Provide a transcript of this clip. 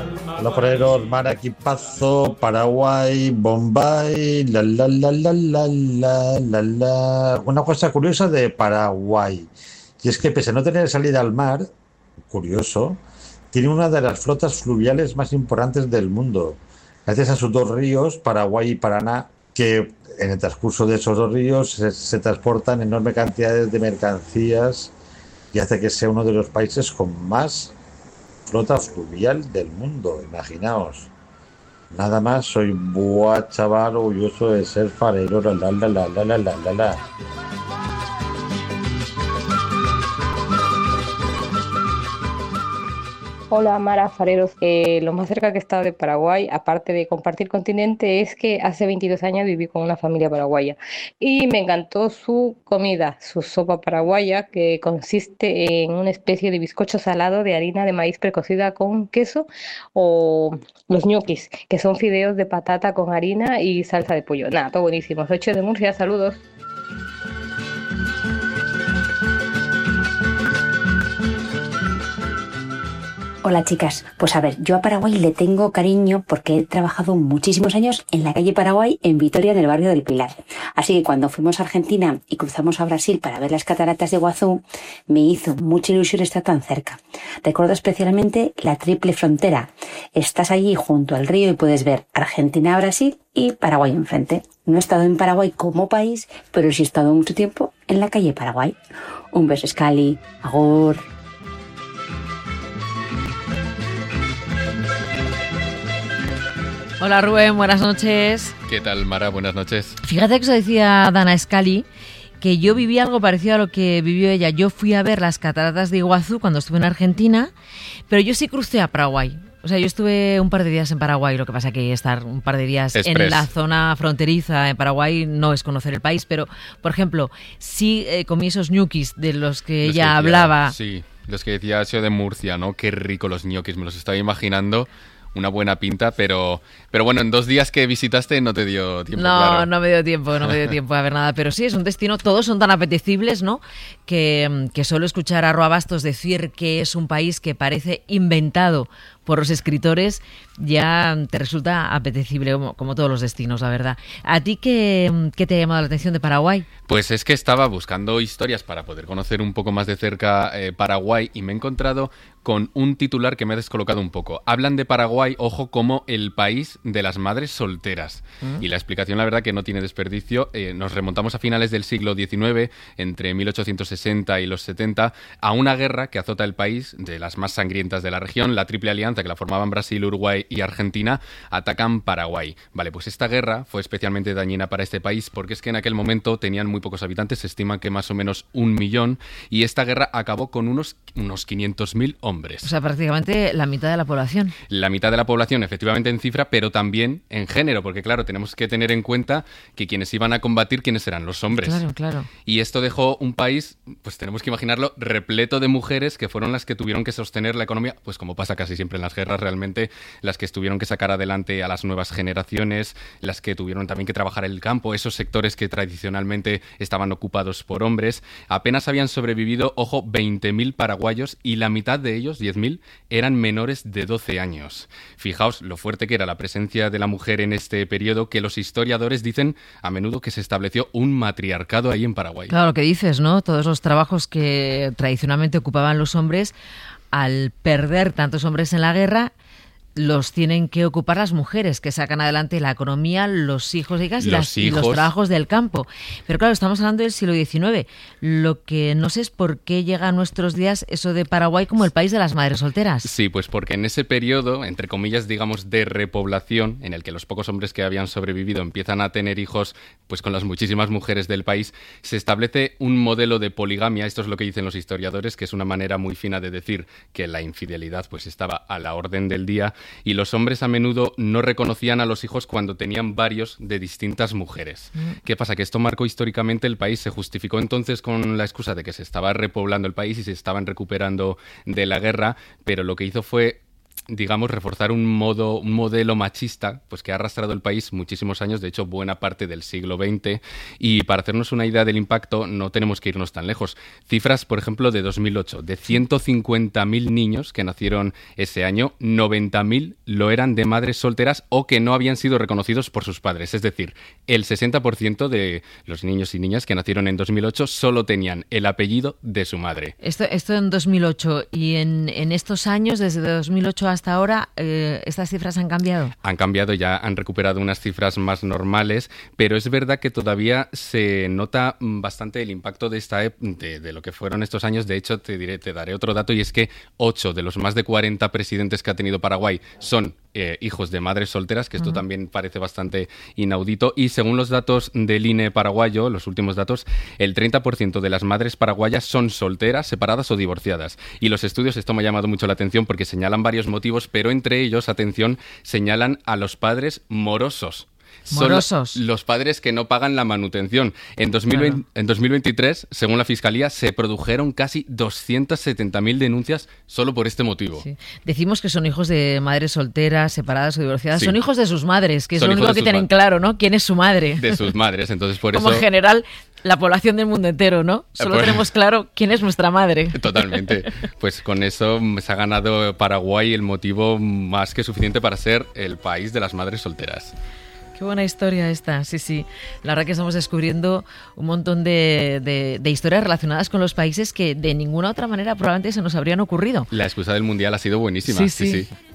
Hola, Freros, mar, equipazo, Paraguay, Bombay, la. Una cosa curiosa de Paraguay, y es que pese a no tener salida al mar, curioso, tiene una de las flotas fluviales más importantes del mundo, gracias a sus dos ríos, Paraguay y Paraná, que en el transcurso de esos dos ríos se transportan enormes cantidades de mercancías y hace que sea uno de los países con más flota fluvial del mundo, imaginaos. Nada más, soy buah chaval orgulloso de ser farero, la. Hola Mara Fareros, lo más cerca que he estado de Paraguay, aparte de compartir continente, es que hace 22 años viví con una familia paraguaya y me encantó su comida, su sopa paraguaya, que consiste en una especie de bizcocho salado de harina de maíz precocida con queso, o los ñoquis, que son fideos de patata con harina y salsa de pollo. Nada, todo buenísimo. Soy Che de Murcia, saludos. Hola chicas, pues a ver, yo a Paraguay le tengo cariño porque he trabajado muchísimos años en la calle Paraguay en Vitoria, en el barrio del Pilar. Así que cuando fuimos a Argentina y cruzamos a Brasil para ver las cataratas de Iguazú, me hizo mucha ilusión estar tan cerca. Recuerdo especialmente la triple frontera. Estás allí junto al río y puedes ver Argentina, Brasil y Paraguay enfrente. No he estado en Paraguay como país, pero sí he estado mucho tiempo en la calle Paraguay. Un beso, Scali. Agur. Hola Rubén, buenas noches. ¿Qué tal, Mara? Buenas noches. Fíjate que eso decía Dana Scali, que yo viví algo parecido a lo que vivió ella. Yo fui a ver las cataratas de Iguazú cuando estuve en Argentina, pero yo sí crucé a Paraguay. O sea, yo estuve un par de días en Paraguay, lo que pasa que estar un par de días en la zona fronteriza en Paraguay no es conocer el país, pero, por ejemplo, sí comí esos ñuquis de los que ella hablaba. Sí, los que decía Sio de Murcia, ¿no? Qué rico los ñoquis, me los estaba imaginando. Una buena pinta, pero bueno, en 2 días que visitaste no te dio tiempo. No, claro. no me dio tiempo a ver nada, pero sí, es un destino, todos son tan apetecibles, ¿no? Que solo escuchar a Roa Bastos decir que es un país que parece inventado por los escritores ya te resulta apetecible, como todos los destinos, la verdad. ¿A ti qué te ha llamado la atención de Paraguay? Pues es que estaba buscando historias para poder conocer un poco más de cerca Paraguay y me he encontrado con un titular que me ha descolocado un poco. Hablan de Paraguay, ojo, como el país de las madres solteras. Y la explicación, la verdad, que no tiene desperdicio. Nos remontamos a finales del siglo XIX, entre 1860 y los 70, a una guerra que azota el país, de las más sangrientas de la región, la Triple Alianza, que la formaban Brasil, Uruguay y Argentina, atacan Paraguay. Vale, pues esta guerra fue especialmente dañina para este país porque es que en aquel momento tenían muy pocos habitantes, se estima que más o menos 1 millón, y esta guerra acabó con unos 500.000 hombres. O sea, prácticamente la mitad de la población. La mitad de la población, efectivamente, en cifra, pero también en género, porque claro, tenemos que tener en cuenta que quienes iban a combatir, ¿quiénes eran? Los hombres. Claro, claro. Y esto dejó un país, pues tenemos que imaginarlo, repleto de mujeres que fueron las que tuvieron que sostener la economía, pues como pasa casi siempre en las guerras, realmente, las que tuvieron que sacar adelante a las nuevas generaciones, las que tuvieron también que trabajar el campo, esos sectores que tradicionalmente estaban ocupados por hombres. Apenas habían sobrevivido, ojo, 20.000 paraguayos y la mitad de ellos, 10.000, eran menores de 12 años. Fijaos lo fuerte que era la presencia de la mujer en este periodo, que los historiadores dicen a menudo que se estableció un matriarcado ahí en Paraguay. Claro, lo que dices, ¿no? Todos los trabajos que tradicionalmente ocupaban los hombres, al perder tantos hombres en la guerra, los tienen que ocupar las mujeres, que sacan adelante la economía, los hijos, hijas y los trabajos del campo. Pero claro, estamos hablando del siglo XIX. Lo que no sé es por qué llega a nuestros días eso de Paraguay como el país de las madres solteras. Sí, pues porque en ese periodo, entre comillas, digamos, de repoblación, en el que los pocos hombres que habían sobrevivido empiezan a tener hijos pues con las muchísimas mujeres del país, se establece un modelo de poligamia. Esto es lo que dicen los historiadores, que es una manera muy fina de decir que la infidelidad pues estaba a la orden del día. Y los hombres a menudo no reconocían a los hijos cuando tenían varios de distintas mujeres. ¿Qué pasa? Que esto marcó históricamente el país. Se justificó entonces con la excusa de que se estaba repoblando el país y se estaban recuperando de la guerra, pero lo que hizo fue digamos, reforzar un modelo machista, pues que ha arrastrado el país muchísimos años, de hecho, buena parte del siglo XX. Y para hacernos una idea del impacto, no tenemos que irnos tan lejos. Cifras, por ejemplo, de 2008, de 150.000 niños que nacieron ese año, 90.000 lo eran de madres solteras o que no habían sido reconocidos por sus padres. Es decir, el 60% de los niños y niñas que nacieron en 2008 solo tenían el apellido de su madre. Esto en 2008. ¿Y en estos años, desde 2008 hasta ahora, estas cifras han cambiado? Han cambiado, ya han recuperado unas cifras más normales, pero es verdad que todavía se nota bastante el impacto de lo que fueron estos años. De hecho, te daré otro dato, y es que 8 de los más de 40 presidentes que ha tenido Paraguay son hijos de madres solteras, que esto también parece bastante inaudito. Y según los datos del INE paraguayo, los últimos datos, el 30% de las madres paraguayas son solteras, separadas o divorciadas. Y los estudios, esto me ha llamado mucho la atención porque señalan varios motivos, pero entre ellos, atención, señalan a los padres morosos. Morosos. Son los padres que no pagan la manutención. En 2023, según la Fiscalía, se produjeron casi 270.000 denuncias solo por este motivo. Sí. Decimos que son hijos de madres solteras, separadas o divorciadas. Sí. Son hijos de sus madres, que es lo único que tienen claro, ¿no? ¿Quién es su madre? De sus madres, entonces por Como eso... en general la población del mundo entero, ¿no? Solo tenemos claro quién es nuestra madre. Totalmente. Pues con eso se ha ganado Paraguay el motivo más que suficiente para ser el país de las madres solteras. Qué buena historia esta, sí. La verdad que estamos descubriendo un montón de historias relacionadas con los países que de ninguna otra manera probablemente se nos habrían ocurrido. La excusa del Mundial ha sido buenísima. Sí.